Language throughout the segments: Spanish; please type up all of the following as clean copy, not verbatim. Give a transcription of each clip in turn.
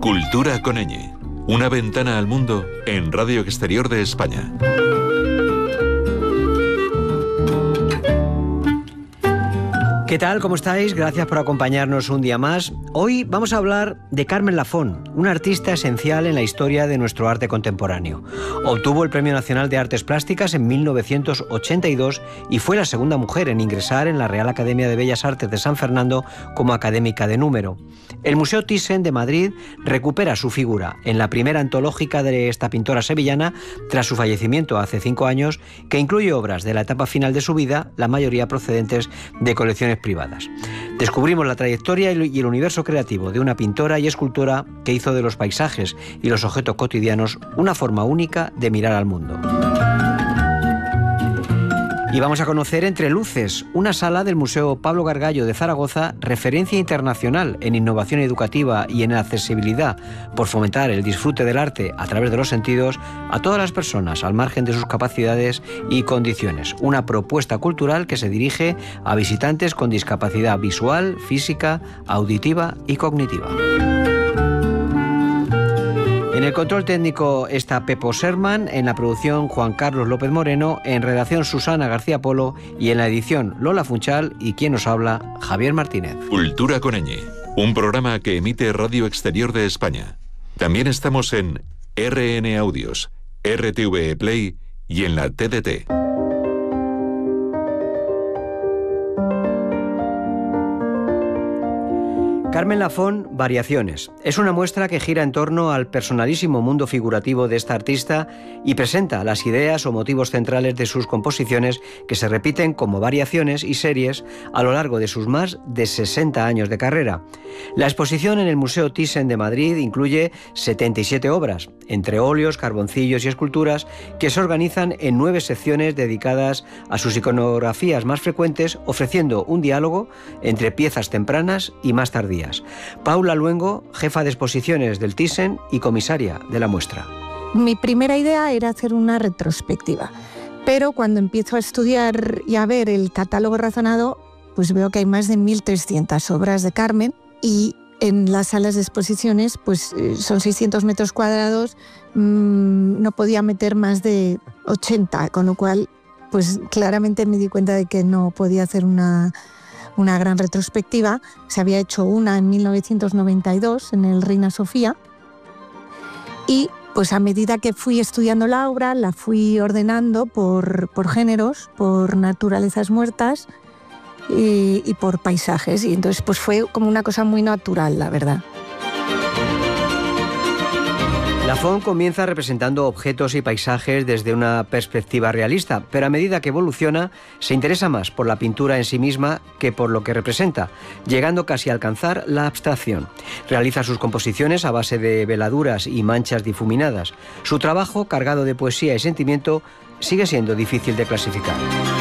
Cultura con ñ. Una ventana al mundo en Radio Exterior de España. ¿Qué tal? ¿Cómo estáis? Gracias por acompañarnos un día más. Hoy vamos a hablar de Carmen Lafón, una artista esencial en la historia de nuestro arte contemporáneo. Obtuvo el Premio Nacional de Artes Plásticas en 1982 y fue la segunda mujer en ingresar en la Real Academia de Bellas Artes de San Fernando como académica de número. El Museo Thyssen de Madrid recupera su figura en la primera antológica de esta pintora sevillana tras su fallecimiento hace 5 años, que incluye obras de la etapa final de su vida, la mayoría procedentes de colecciones privadas. Descubrimos la trayectoria y el universo creativo de una pintora y escultora que hizo de los paisajes y los objetos cotidianos una forma única de mirar al mundo. Y vamos a conocer Entre Luces, una sala del Museo Pablo Gargallo de Zaragoza, referencia internacional en innovación educativa y en accesibilidad por fomentar el disfrute del arte a través de los sentidos a todas las personas al margen de sus capacidades y condiciones. Una propuesta cultural que se dirige a visitantes con discapacidad visual, física, auditiva y cognitiva. En el control técnico está Pepo Serman, en la producción Juan Carlos López Moreno, en redacción Susana García Polo y en la edición Lola Funchal y quien nos habla, Javier Martínez. Cultura con ñ, un programa que emite Radio Exterior de España. También estamos en RN Audios, RTV Play y en la TDT. Carmen Lafón, Variaciones. Es una muestra que gira en torno al personalísimo mundo figurativo de esta artista y presenta las ideas o motivos centrales de sus composiciones que se repiten como variaciones y series a lo largo de sus más de 60 años de carrera. La exposición en el Museo Thyssen de Madrid incluye 77 obras, entre óleos, carboncillos y esculturas, que se organizan en 9 secciones dedicadas a sus iconografías más frecuentes, ofreciendo un diálogo entre piezas tempranas y más tardías. Paula Luengo, jefa de exposiciones del Thyssen y comisaria de la muestra. Mi primera idea era hacer una retrospectiva, pero cuando empiezo a estudiar y a ver el catálogo razonado, pues veo que hay más de 1.300 obras de Carmen y en las salas de exposiciones pues son 600 metros cuadrados, no podía meter más de 80, con lo cual pues claramente me di cuenta de que no podía hacer una gran retrospectiva. Se había hecho una en 1992 en el Reina Sofía y pues a medida que fui estudiando la obra la fui ordenando por géneros, por naturalezas muertas y por paisajes, y entonces pues fue como una cosa muy natural, la verdad. Lafón comienza representando objetos y paisajes desde una perspectiva realista, pero a medida que evoluciona se interesa más por la pintura en sí misma que por lo que representa, llegando casi a alcanzar la abstracción. Realiza sus composiciones a base de veladuras y manchas difuminadas. Su trabajo, cargado de poesía y sentimiento, sigue siendo difícil de clasificar.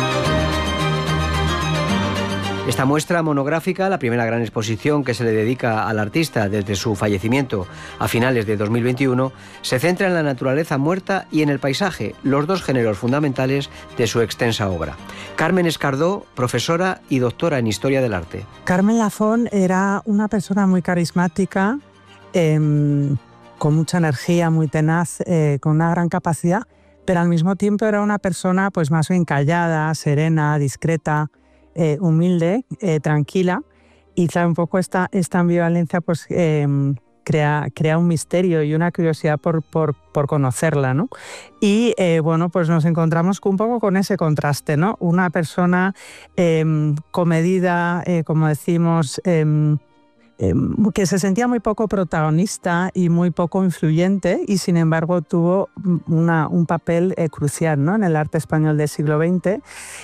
Esta muestra monográfica, la primera gran exposición que se le dedica al artista desde su fallecimiento a finales de 2021, se centra en la naturaleza muerta y en el paisaje, los dos géneros fundamentales de su extensa obra. Carmen Escardó, profesora y doctora en Historia del Arte. Carmen Lafón era una persona muy carismática, con mucha energía, muy tenaz, con una gran capacidad, pero al mismo tiempo era una persona pues más bien callada, serena, discreta, humilde, tranquila, y claro, un poco esta ambivalencia pues crea un misterio y una curiosidad por conocerla, ¿no? Y bueno, pues nos encontramos un poco con ese contraste, ¿no? Una persona comedida, como decimos, que se sentía muy poco protagonista y muy poco influyente, y sin embargo tuvo un papel crucial, ¿no?, en el arte español del siglo XX,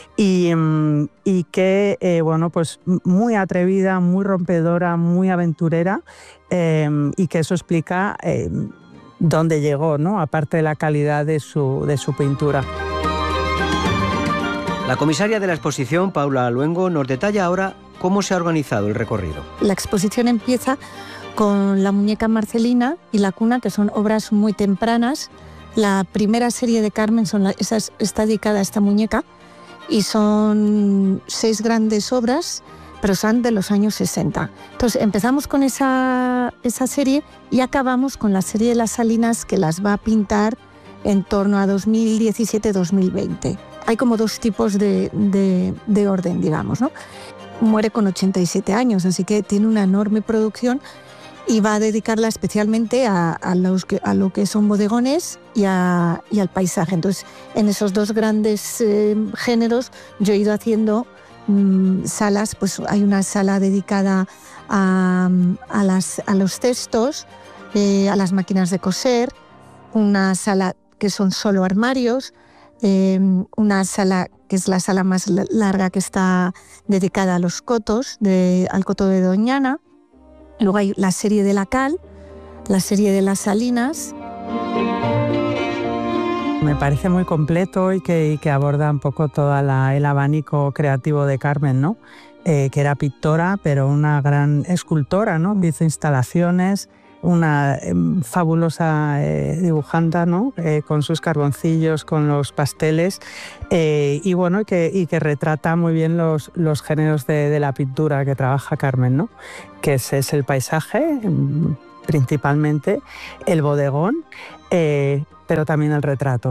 y que bueno, pues muy atrevida, muy rompedora, muy aventurera, y que eso explica dónde llegó, ¿no?, aparte de la calidad de su pintura. La comisaria de la exposición, Paula Luengo, nos detalla ahora cómo se ha organizado el recorrido. La exposición empieza con La muñeca Marcelina y La cuna, que son obras muy tempranas. La primera serie de Carmen está dedicada a esta muñeca y son 6 grandes obras pero son de los años 60. Entonces empezamos con esa serie y acabamos con la serie de las Salinas, que las va a pintar en torno a 2017-2020. Hay como dos tipos de orden, digamos, ¿no? Muere con 87 años, así que tiene una enorme producción y va a dedicarla especialmente a lo que son bodegones y al paisaje. Entonces, en esos dos grandes géneros yo he ido haciendo salas. Pues hay una sala dedicada a los cestos, a las máquinas de coser, una sala que son solo armarios, una sala que es la sala más larga, que está dedicada a los cotos, al coto de Doñana. Luego hay la serie de la cal, la serie de las Salinas. Me parece muy completo y que aborda un poco todo el abanico creativo de Carmen, ¿no? Que era pintora, pero una gran escultora, ¿no? Hizo instalaciones, una fabulosa dibujanta, ¿no? Con sus carboncillos, con los pasteles, y bueno, que retrata muy bien los géneros de la pintura que trabaja Carmen, ¿no? Que es el paisaje, principalmente, el bodegón, pero también el retrato.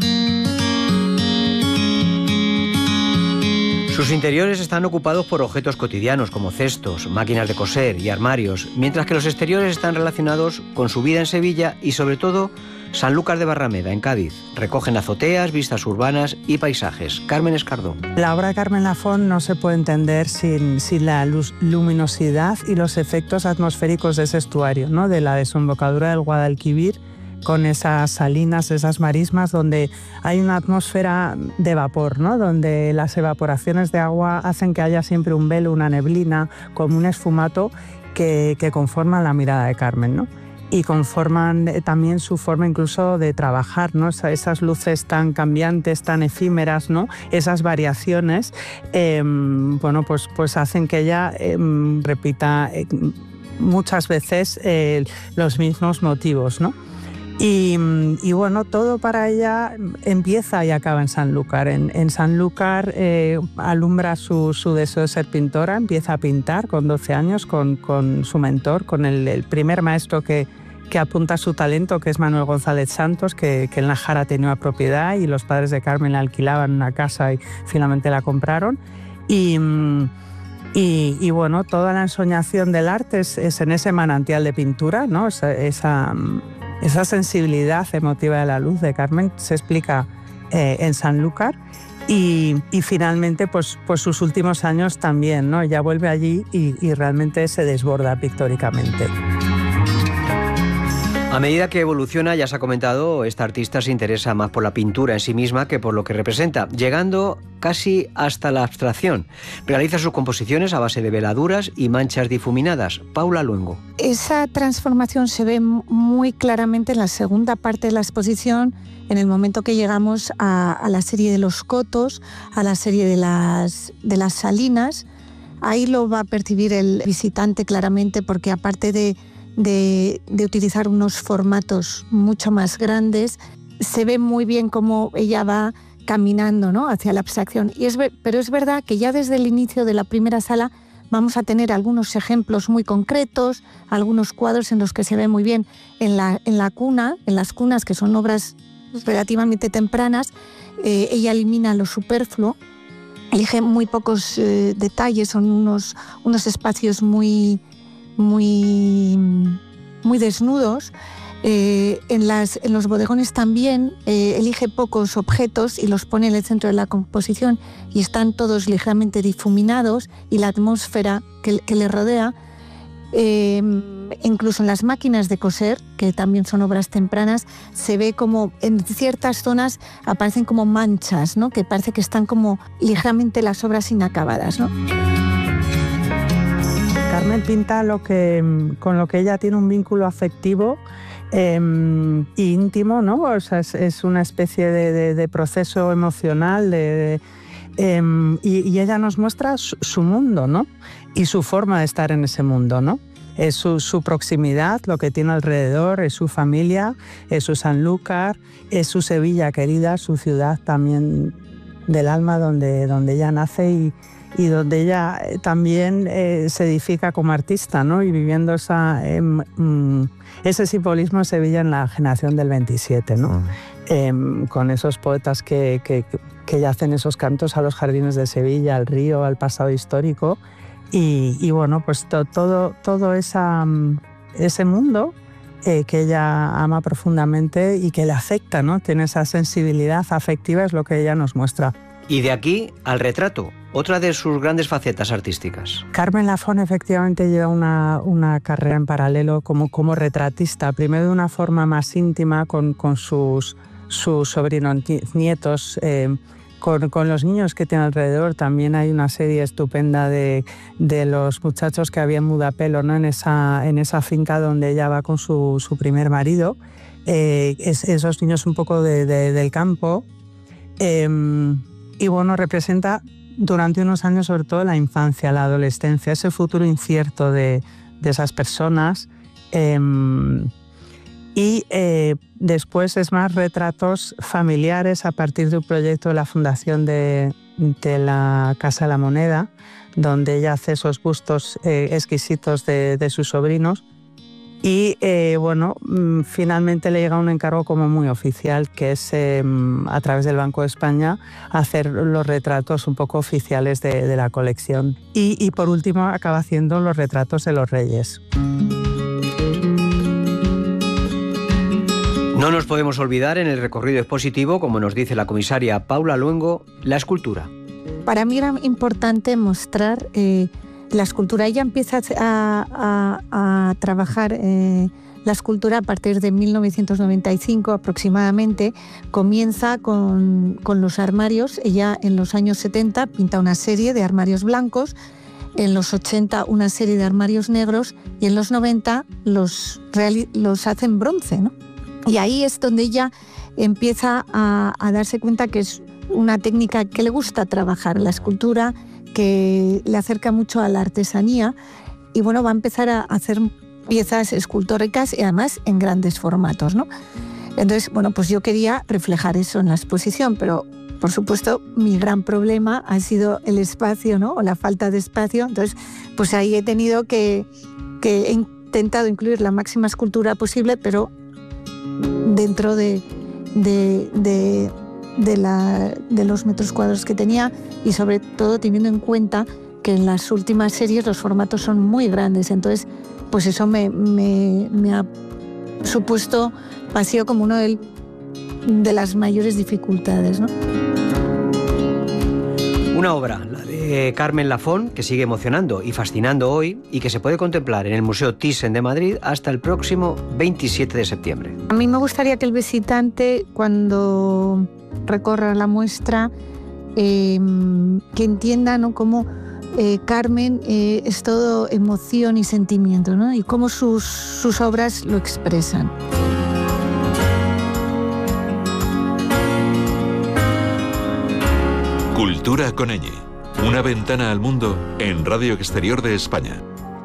Sus interiores están ocupados por objetos cotidianos como cestos, máquinas de coser y armarios, mientras que los exteriores están relacionados con su vida en Sevilla y sobre todo Sanlúcar de Barrameda, en Cádiz. Recogen azoteas, vistas urbanas y paisajes. Carmen Escardó. La obra de Carmen Lafón no se puede entender sin la luminosidad y los efectos atmosféricos de ese estuario, ¿no? De la desembocadura del Guadalquivir, con esas salinas, esas marismas, donde hay una atmósfera de vapor, ¿no? Donde las evaporaciones de agua hacen que haya siempre un velo, una neblina, como un esfumato que conforman la mirada de Carmen, ¿no? Y conforman también su forma incluso de trabajar, ¿no? Esas luces tan cambiantes, tan efímeras, ¿no? Esas variaciones, bueno, pues hacen que ella repita muchas veces los mismos motivos, ¿no? Y bueno, todo para ella empieza y acaba en Sanlúcar. En Sanlúcar alumbra su deseo de ser pintora, empieza a pintar con 12 años con su mentor, con el primer maestro que apunta su talento, que es Manuel González Santos, que en La Jara tenía una propiedad y los padres de Carmen le alquilaban una casa y finalmente la compraron. Y bueno, toda la ensoñación del arte es en ese manantial de pintura, ¿no? Esa sensibilidad emotiva de la luz de Carmen se explica en Sanlúcar y finalmente pues sus últimos años también, ¿no? Ella vuelve allí y realmente se desborda pictóricamente. A medida que evoluciona, ya se ha comentado, esta artista se interesa más por la pintura en sí misma que por lo que representa, llegando casi hasta la abstracción. Realiza sus composiciones a base de veladuras y manchas difuminadas. Paula Luengo. Esa transformación se ve muy claramente en la segunda parte de la exposición, en el momento que llegamos a la serie de los cotos, a la serie de las salinas. Ahí lo va a percibir el visitante claramente, porque aparte de utilizar unos formatos mucho más grandes, se ve muy bien cómo ella va caminando, ¿no?, hacia la abstracción. Pero es verdad que ya desde el inicio de la primera sala vamos a tener algunos ejemplos muy concretos, algunos cuadros en los que se ve muy bien en las cunas, que son obras relativamente tempranas. Ella elimina lo superfluo, elige muy pocos detalles, son unos espacios muy desnudos. En los bodegones también elige pocos objetos y los pone en el centro de la composición y están todos ligeramente difuminados, y la atmósfera que le rodea, incluso en las máquinas de coser, que también son obras tempranas, se ve como en ciertas zonas aparecen como manchas, ¿no?, que parece que están como ligeramente las obras inacabadas, ¿no? Carmen pinta con lo que ella tiene un vínculo afectivo íntimo, ¿no? O sea, es una especie de proceso emocional y ella nos muestra su mundo, ¿no? Y su forma de estar en ese mundo, ¿no? Es su proximidad, lo que tiene alrededor, es su familia, es su Sanlúcar, es su Sevilla querida, su ciudad también del alma donde ella nace y donde ella también se edifica como artista, ¿no? Y viviendo ese simbolismo de Sevilla en la generación del 27, ¿no? Con esos poetas que ya hacen esos cantos a los jardines de Sevilla, al río, al pasado histórico, y bueno, pues todo ese mundo que ella ama profundamente y que le afecta, ¿no? Tiene esa sensibilidad afectiva, es lo que ella nos muestra. Y de aquí al retrato, otra de sus grandes facetas artísticas. Carmen Lafón efectivamente lleva una carrera en paralelo como retratista, primero de una forma más íntima con sus sobrinos nietos, con los niños que tiene alrededor. También hay una serie estupenda de los muchachos que había en Mudapelo, ¿no? en esa finca donde ella va con su primer marido, esos niños un poco del campo. Y bueno, representa durante unos años sobre todo la infancia, la adolescencia, ese futuro incierto de esas personas. Y después es más retratos familiares a partir de un proyecto de la fundación de la Casa de la Moneda, donde ella hace esos bustos exquisitos de sus sobrinos. Y bueno, finalmente le llega un encargo como muy oficial, que es a través del Banco de España hacer los retratos un poco oficiales de la colección. Y por último acaba haciendo los retratos de los reyes. No nos podemos olvidar en el recorrido expositivo, como nos dice la comisaria Paula Luengo, la escultura. Para mí era importante mostrar la escultura. Ella empieza a trabajar la escultura a partir de 1995 aproximadamente. Comienza con los armarios. Ella en los años 70 pinta una serie de armarios blancos, en los 80 una serie de armarios negros y en los 90 los hace en bronce, ¿no? Y ahí es donde ella empieza a darse cuenta que es una técnica que le gusta trabajar, la escultura, que le acerca mucho a la artesanía, y bueno, va a empezar a hacer piezas escultóricas y además en grandes formatos, ¿no? Entonces, bueno, pues yo quería reflejar eso en la exposición, pero por supuesto mi gran problema ha sido el espacio, ¿no? O la falta de espacio. Entonces, pues ahí he tenido que he intentado incluir la máxima escultura posible, pero dentro de los metros cuadrados que tenía, y sobre todo teniendo en cuenta que en las últimas series los formatos son muy grandes. Entonces, pues eso me ha supuesto, ha sido como uno de las mayores dificultades, ¿no? Una obra, la de Carmen Lafón, que sigue emocionando y fascinando hoy y que se puede contemplar en el Museo Thyssen de Madrid hasta el próximo 27 de septiembre. A mí me gustaría que el visitante, cuando recorra la muestra, que entienda, ¿no?, cómo Carmen es todo emoción y sentimiento, ¿no?, y cómo sus obras lo expresan. Cultura con ñ, una ventana al mundo en Radio Exterior de España.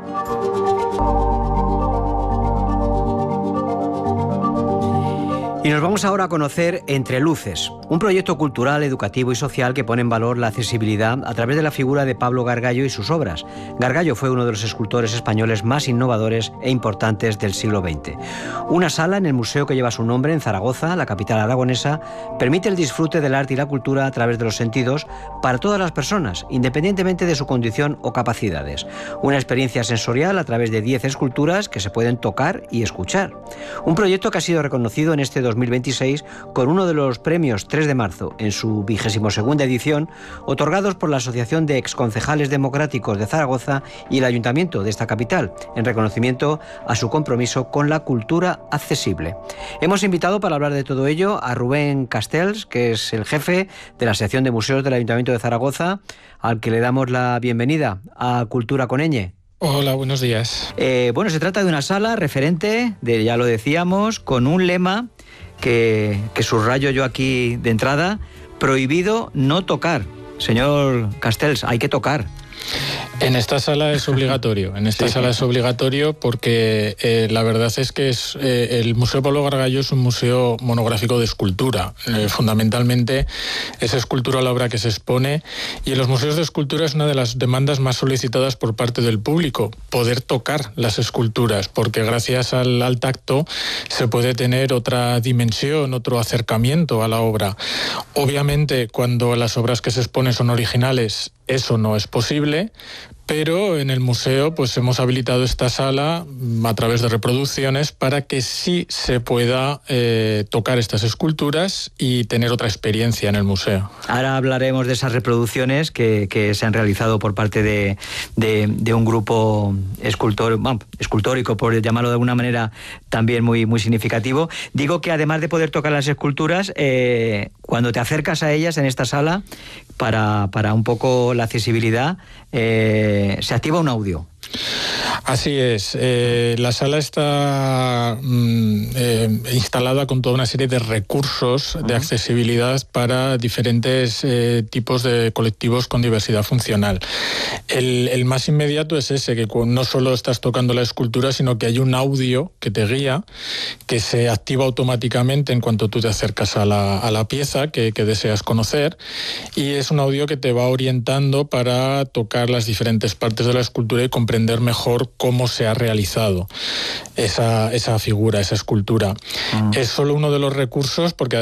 Y nos vamos ahora a conocer Entre Luces, un proyecto cultural, educativo y social que pone en valor la accesibilidad a través de la figura de Pablo Gargallo y sus obras. Gargallo fue uno de los escultores españoles más innovadores e importantes del siglo XX. Una sala en el museo que lleva su nombre en Zaragoza, la capital aragonesa, permite el disfrute del arte y la cultura a través de los sentidos para todas las personas, independientemente de su condición o capacidades. Una experiencia sensorial a través de 10 esculturas que se pueden tocar y escuchar. Un proyecto que ha sido reconocido en este 2026 con uno de los premios 3 de marzo en su 22ª edición, otorgados por la Asociación de Exconcejales Democráticos de Zaragoza y el Ayuntamiento de esta capital, en reconocimiento a su compromiso con la cultura accesible. Hemos invitado para hablar de todo ello a Rubén Castells, que es el jefe de la sección de museos del Ayuntamiento de Zaragoza, al que le damos la bienvenida a Cultura con ñ. Hola, buenos días. Bueno, se trata de una sala referente, ya lo decíamos, con un lema que subrayo yo aquí de entrada: prohibido no tocar. Señor Castells, hay que tocar. En esta sala es obligatorio. En esta sala es obligatorio porque la verdad es que el Museo Pablo Gargallo es un museo monográfico de escultura. Fundamentalmente es escultura la obra que se expone, y en los museos de escultura es una de las demandas más solicitadas por parte del público, poder tocar las esculturas, porque gracias al tacto se puede tener otra dimensión, otro acercamiento a la obra. Obviamente, cuando las obras que se exponen son originales, eso no es posible, pero en el museo pues hemos habilitado esta sala a través de reproducciones para que sí se pueda tocar estas esculturas y tener otra experiencia en el museo. Ahora hablaremos de esas reproducciones que se han realizado por parte de un grupo escultórico, por llamarlo de alguna manera, también muy, muy significativo. Digo que además de poder tocar las esculturas, cuando te acercas a ellas en esta sala, para un poco la accesibilidad, se activa un audio. Así es. La sala está instalada con toda una serie de recursos de accesibilidad para diferentes tipos de colectivos con diversidad funcional. El más inmediato es ese, que no solo estás tocando la escultura, sino que hay un audio que te guía, que se activa automáticamente en cuanto tú te acercas a la pieza que deseas conocer, y es un audio que te va orientando para tocar las diferentes partes de la escultura y comprender mejor cómo se ha realizado esa figura, esa escultura. Es solo uno de los recursos, porque